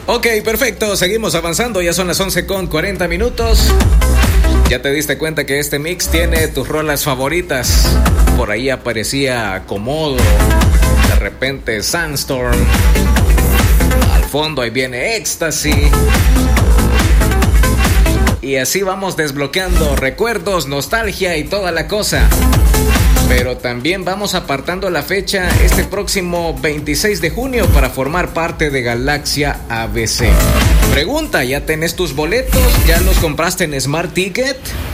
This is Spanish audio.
Ok, perfecto, seguimos avanzando, ya son las 11:40. Ya te diste cuenta que este mix tiene tus rolas favoritas. Por ahí aparecía Komodo, de repente Sandstorm, al fondo ahí viene Ecstasy. Y así vamos desbloqueando recuerdos, nostalgia y toda la cosa. Pero también vamos apartando la fecha este próximo 26 de junio para formar parte de Galaxia ABC. Pregunta, ¿ya tenés tus boletos? ¿Ya los compraste en Smart Ticket?